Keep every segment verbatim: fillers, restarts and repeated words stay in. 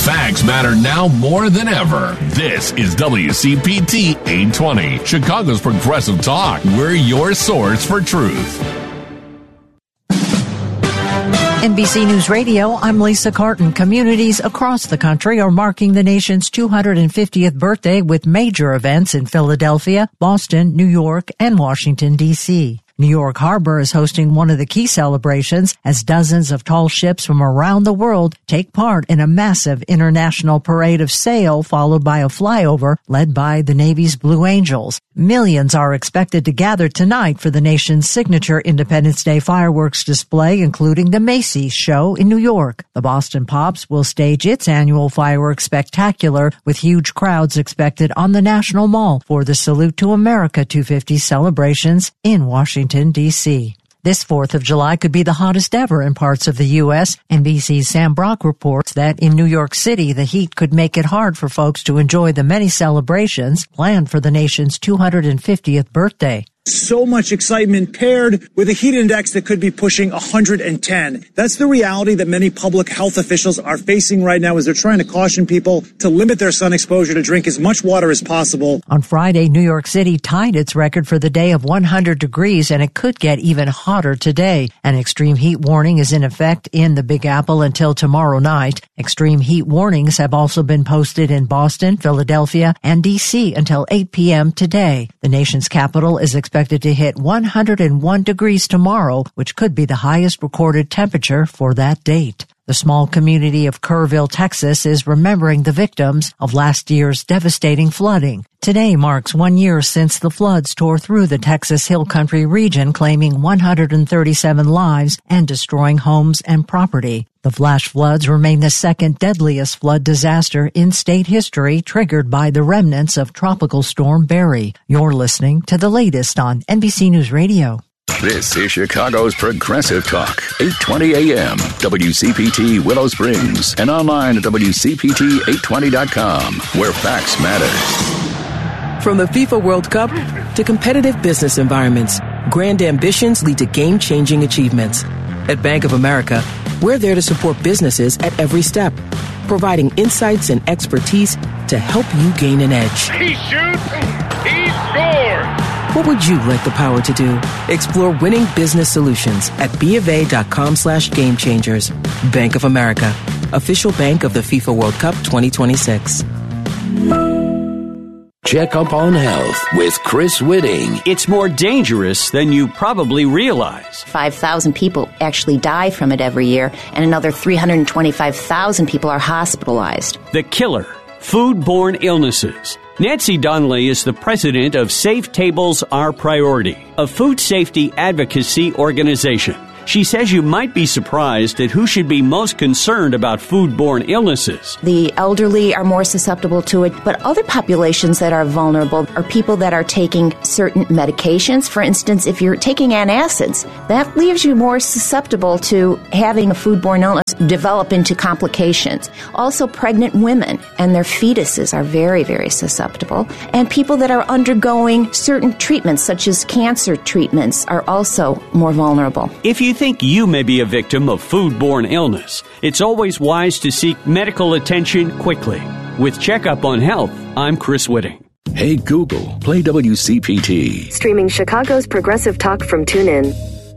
Facts matter now more than ever. This is W C P T eight twenty, Chicago's Progressive Talk. We're your source for truth. N B C News Radio, I'm Lisa Carton. Communities across the country are marking the nation's two hundred fiftieth birthday with major events in Philadelphia, Boston, New York, and Washington, D C New York Harbor is hosting one of the key celebrations as dozens of tall ships from around the world take part in a massive international parade of sail followed by a flyover led by the Navy's Blue Angels. Millions are expected to gather tonight for the nation's signature Independence Day fireworks display, including the Macy's show in New York. The Boston Pops will stage its annual fireworks spectacular with huge crowds expected on the National Mall for the Salute to America two fifty celebrations in Washington, D C This fourth of July could be the hottest ever in parts of the U S N B C's Sam Brock reports that in New York City, the heat could make it hard for folks to enjoy the many celebrations planned for the nation's two hundred fiftieth birthday. So much excitement paired with a heat index that could be pushing one hundred ten. That's the reality that many public health officials are facing right now as they're trying to caution people to limit their sun exposure, to drink as much water as possible. On Friday, New York City tied its record for the day of one hundred degrees, and it could get even hotter today. An extreme heat warning is in effect in the Big Apple until tomorrow night. Extreme heat warnings have also been posted in Boston, Philadelphia, and D C until eight p.m. today. The nation's capital is expected expected to hit one hundred one degrees tomorrow, which could be the highest recorded temperature for that date. The small community of Kerrville, Texas, is remembering the victims of last year's devastating flooding. Today marks one year since the floods tore through the Texas Hill Country region, claiming one hundred thirty-seven lives and destroying homes and property. The flash floods remain the second deadliest flood disaster in state history, triggered by the remnants of Tropical Storm Barry. You're listening to the latest on N B C News Radio. This is Chicago's Progressive Talk, eight twenty a.m., W C P T Willow Springs, and online at W C P T eight twenty dot com, where facts matter. From the FIFA World Cup to competitive business environments, grand ambitions lead to game-changing achievements. At Bank of America, we're there to support businesses at every step, providing insights and expertise to help you gain an edge. He shoots, he scores! What would you like the power to do? Explore winning business solutions at BofA.com slash game changers. Bank of America, official bank of the FIFA World Cup twenty twenty-six. Check up on health with Chris Whitting. It's more dangerous than you probably realize. five thousand people actually die from it every year, and another three hundred twenty-five thousand people are hospitalized. The killer, foodborne illnesses. Nancy Donnelly is the president of Safe Tables Our Priority, a food safety advocacy organization. She says you might be surprised at who should be most concerned about foodborne illnesses. The elderly are more susceptible to it, but other populations that are vulnerable are people that are taking certain medications. For instance, if you're taking antacids, that leaves you more susceptible to having a foodborne illness develop into complications. Also, pregnant women and their fetuses are very, very susceptible. And people that are undergoing certain treatments, such as cancer treatments, are also more vulnerable. If you think you may be a victim of foodborne illness, it's always wise to seek medical attention quickly. With Checkup on Health, I'm Chris Whitting. Hey Google, play W C P T. Streaming Chicago's Progressive Talk from TuneIn.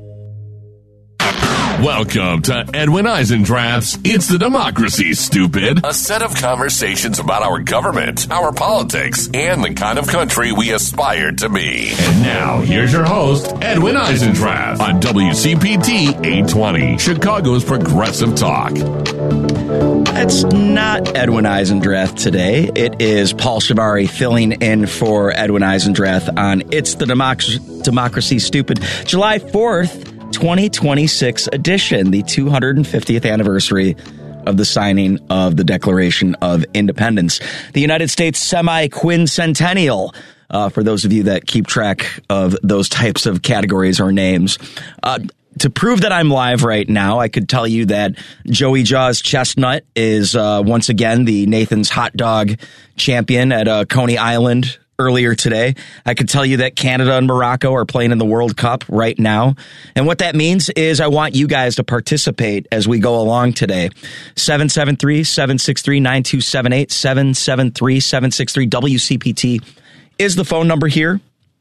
Welcome to Edwin Eisendrath's It's the Democracy, Stupid. A set of conversations about our government, our politics, and the kind of country we aspire to be. And now, here's your host, Edwin Eisendrath, on W C P T eight twenty, Chicago's Progressive Talk. It's not Edwin Eisendrath today. It is Paul Shabari filling in for Edwin Eisendrath on It's the Democ- Democracy, Stupid, July fourth, twenty twenty-six edition, the two hundred fiftieth anniversary of the signing of the Declaration of Independence, the United States semi-quincentennial, uh, for those of you that keep track of those types of categories or names. Uh, to prove that I'm live right now, I could tell you that Joey Jaws Chestnut is uh, once again the Nathan's Hot Dog champion at uh, Coney Island earlier today. I could tell you that Canada and Morocco are playing in the World Cup right now. And what that means is I want you guys to participate as we go along today. seven seven three, seven six three, nine two seven eight, seven seven three, seven six three, W C P T is the phone number here.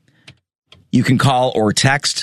You can call or text.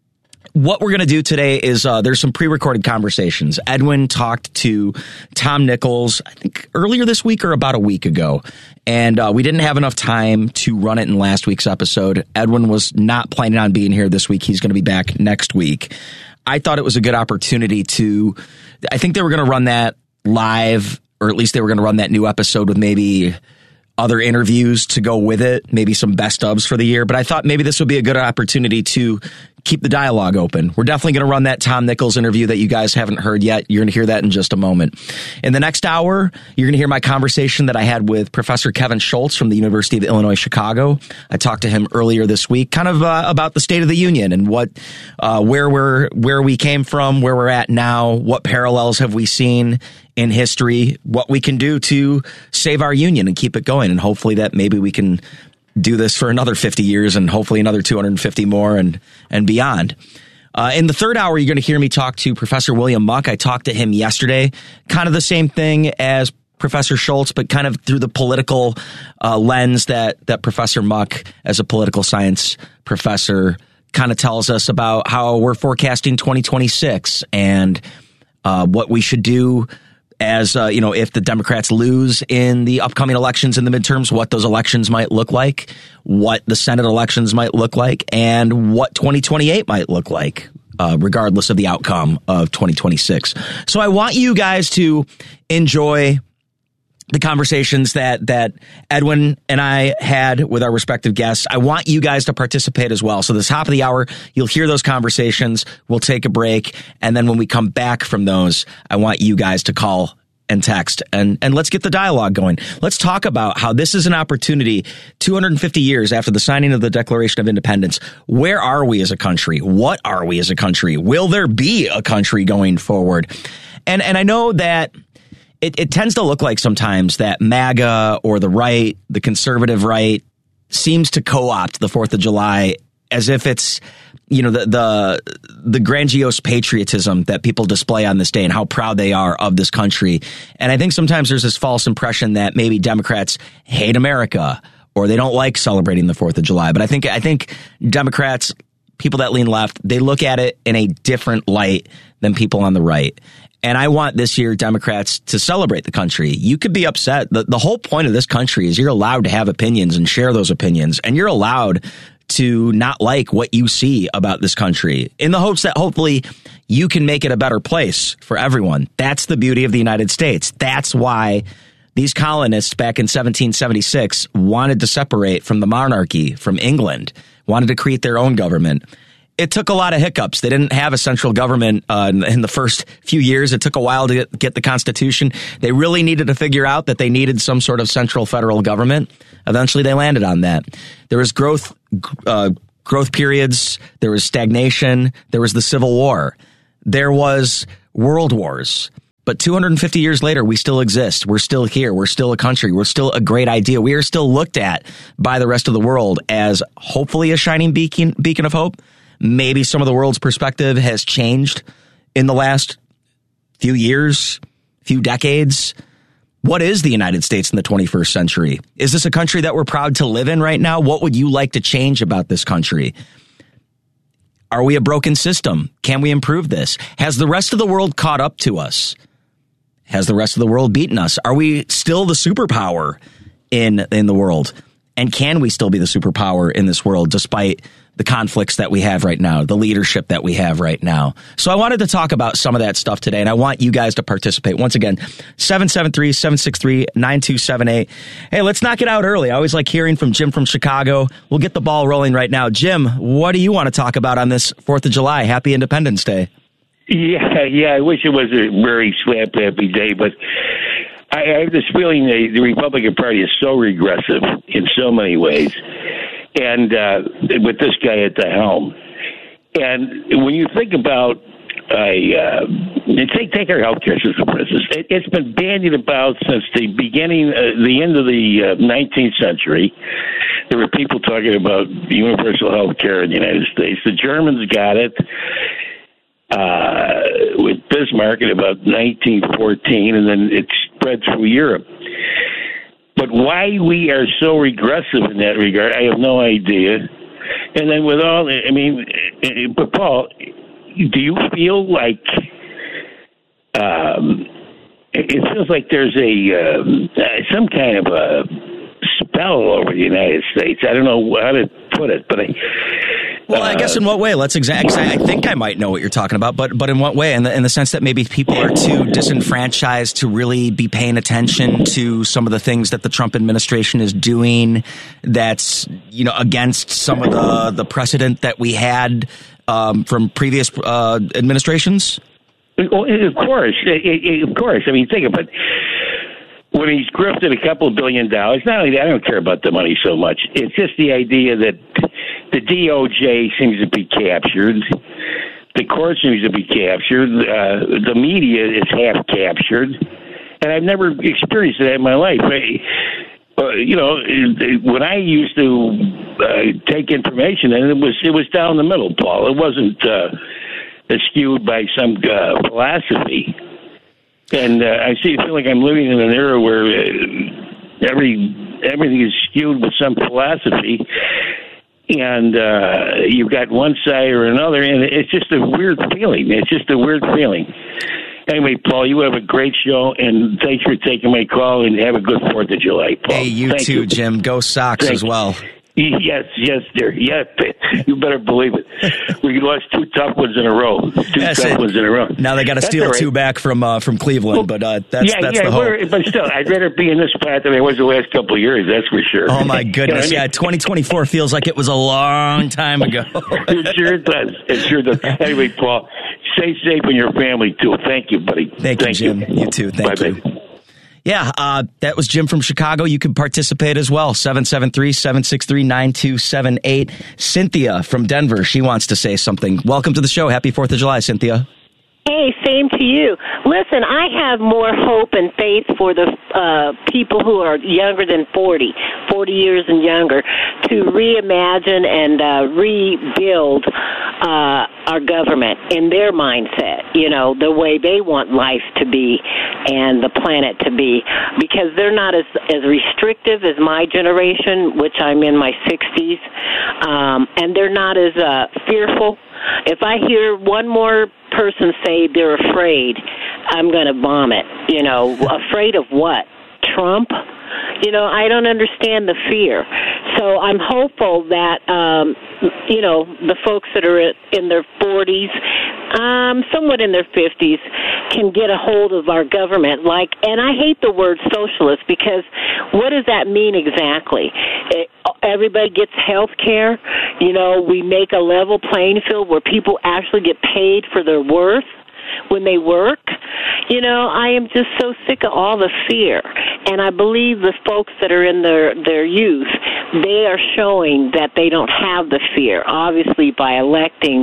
What we're going to do today is uh, there's some pre-recorded conversations. Edwin talked to Tom Nichols, I think earlier this week or about a week ago. And uh, we didn't have enough time to run it in last week's episode. Edwin was not planning on being here this week. He's going to be back next week. I thought it was a good opportunity to, I think they were going to run that live, or at least they were going to run that new episode with maybe other interviews to go with it, maybe some best ofs for the year. But I thought maybe this would be a good opportunity to keep the dialogue open. We're definitely going to run that Tom Nichols interview that you guys haven't heard yet. You're going to hear that in just a moment. In the next hour, you're going to hear my conversation that I had with Professor Kevin Schultz from the University of Illinois, Chicago. I talked to him earlier this week, kind of uh, about the State of the Union and what, uh, where we're, where we came from, where we're at now, what parallels have we seen in history, what we can do to save our union and keep it going. And hopefully that maybe we can do this for another fifty years and hopefully another two hundred fifty more and, and beyond. Uh, in the third hour, you're going to hear me talk to Professor William Muck. I talked to him yesterday, kind of the same thing as Professor Schultz, but kind of through the political uh, lens that, that Professor Muck, as a political science professor, kind of tells us about how we're forecasting twenty twenty-six and uh, what we should do as, uh, you know, if the Democrats lose in the upcoming elections in the midterms, what those elections might look like, what the Senate elections might look like, and what twenty twenty-eight might look like, uh, regardless of the outcome of twenty twenty-six. So I want you guys to enjoy the conversations that, that Edwin and I had with our respective guests. I want you guys to participate as well. So the top of the hour, you'll hear those conversations. We'll take a break. And then when we come back from those, I want you guys to call and text and, and let's get the dialogue going. Let's talk about how this is an opportunity two hundred fifty years after the signing of the Declaration of Independence. Where are we as a country? What are we as a country? Will there be a country going forward? And, and I know that It, it tends to look like sometimes that MAGA or the right, the conservative right, seems to co-opt the fourth of July as if it's, you know, the, the the grandiose patriotism that people display on this day and how proud they are of this country. And I think sometimes there's this false impression that maybe Democrats hate America or they don't like celebrating the fourth of July. But I think I think Democrats, people that lean left, they look at it in a different light than people on the right. And I want this year Democrats to celebrate the country. You could be upset. The, the whole point of this country is you're allowed to have opinions and share those opinions. And you're allowed to not like what you see about this country in the hopes that hopefully you can make it a better place for everyone. That's the beauty of the United States. That's why these colonists back in seventeen seventy-six wanted to separate from the monarchy, from England, wanted to create their own government. It took a lot of hiccups. They didn't have a central government uh, in the first few years. It took a while to get, get the Constitution. They really needed to figure out that they needed some sort of central federal government. Eventually, they landed on that. There was growth, uh, growth periods. There was stagnation. There was the Civil War. There was world wars. But two hundred fifty years later, we still exist. We're still here. We're still a country. We're still a great idea. We are still looked at by the rest of the world as hopefully a shining beacon, beacon of hope. Maybe some of the world's perspective has changed in the last few years, few decades. What is the United States in the twenty-first century? Is this a country that we're proud to live in right now? What would you like to change about this country? Are we a broken system? Can we improve this? Has the rest of the world caught up to us? Has the rest of the world beaten us? Are we still the superpower in, in the world? And can we still be the superpower in this world despite the conflicts that we have right now, the leadership that we have right now? So I wanted to talk about some of that stuff today, and I want you guys to participate. Once again, seven seven three, seven six three, nine two seven eight. Hey, let's knock it out early. I always like hearing from Jim from Chicago. We'll get the ball rolling right now. Jim, what do you want to talk about on this fourth of July? Happy Independence Day. Yeah, yeah, I wish it was a very slap happy day, but I, I have this feeling that the Republican Party is so regressive in so many ways, and uh, with this guy at the helm. And when you think about I uh, take take our health care system, for instance. It, it's been bandied about since the beginning, uh, the end of the uh, nineteenth century. There were people talking about universal health care in the United States. The Germans got it uh, with Bismarck in about nineteen fourteen, and then it spread through Europe. But why we are so regressive in that regard, I have no idea. And then with all, I mean, but Paul, do you feel like um, it feels like there's a um, some kind of a spell over the United States? I don't know how to put it, but I. Well, I guess in what way? Let's exact. I think I might know what you're talking about, but but in what way? In the in the sense that maybe people are too disenfranchised to really be paying attention to some of the things that the Trump administration is doing. That's, you know, against some of the the precedent that we had um, from previous uh, administrations. Well, of course, of course. I mean, think about it. When he's grifted a couple of billion dollars, not only that, I don't care about the money so much. It's just the idea that the D O J seems to be captured, the court seems to be captured, uh, the media is half captured, and I've never experienced that in my life. I, uh, you know, when I used to uh, take information, and it was it was down the middle, Paul. It wasn't uh, skewed by some uh, philosophy. And uh, I see, I feel like I'm living in an era where uh, every everything is skewed with some philosophy, and uh, you've got one side or another, and it's just a weird feeling. It's just a weird feeling. Anyway, Paul, you have a great show, and thanks for taking my call, and have a good fourth of July, Paul. Hey, you Thank too, you. Jim. Go Sox Thank as well. Yes, yes, dear. Yes, you better believe it. We lost two tough ones in a row. Two That's tough it. ones in a row. Now they got to steal all right. two back from uh, from Cleveland, Well, but uh, that's yeah, that's yeah, the hope. we're- but still, I'd rather be in this spot than I was the last couple of years. That's for sure. Oh my You know goodness! what I Yeah, mean? twenty twenty-four feels like it was a long time ago. It sure does. It sure does. Anyway, Paul, stay safe and your family too. Thank you, buddy. Thank you, Jim. You too. Thank Bye, you. baby. Yeah, uh, that was Jim from Chicago. You can participate as well. seven seven three, seven six three, nine two seven eight. Cynthia from Denver, she wants to say something. Welcome to the show. Happy fourth of July, Cynthia. Hey, same to you. Listen, I have more hope and faith for the uh, people who are younger than forty, forty years and younger, to reimagine and uh, rebuild uh, our government in their mindset, you know, the way they want life to be and the planet to be, because they're not as, as restrictive as my generation, which I'm in my sixties, um, and they're not as uh, fearful. If I hear one more person say they're afraid, I'm going to vomit. You know, afraid of what? Trump? You know, I don't understand the fear. So I'm hopeful that, um, you know, the folks that are in their forties, um, somewhat in their fifties, can get a hold of our government. Like, and I hate the word socialist, because what does that mean exactly? It, everybody gets health care. You know, we make a level playing field where people actually get paid for their worth when they work. You know, I am just so sick of all the fear. And I believe the folks that are in their, their youth, they are showing that they don't have the fear, obviously by electing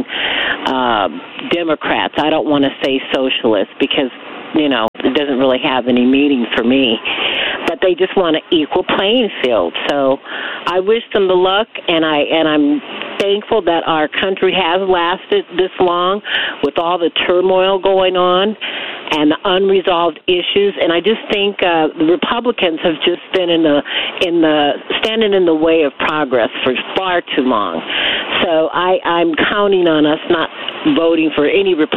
uh, Democrats. I don't want to say socialists because, you know, it doesn't really have any meaning for me. But they just want an equal playing field. So I wish them the luck, and, I, and I'm thankful that our country has lasted this long with all the turmoil going on and the unresolved issues. And I just think uh, the Republicans have just been in the in the standing in the way of progress for far too long. So I, I'm counting on us not voting for any Republican